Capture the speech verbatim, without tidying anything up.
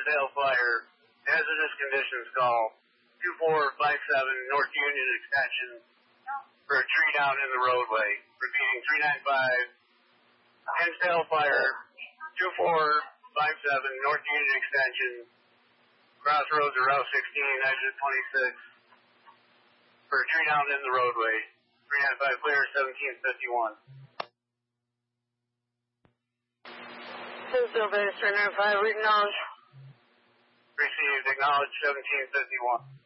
Hinsdale Fire, hazardous conditions call, two four five seven North Union Extension for a tree down in the roadway. Repeating, three nine five Hinsdale Fire, two four five seven North Union Extension, crossroads of Route sixteen, exit twenty-six, for a tree down in the roadway. three nine five clear, seventeen fifty-one. Hinsdale Base, three nine five, acknowledge. Received, acknowledge, seventeen fifty-one.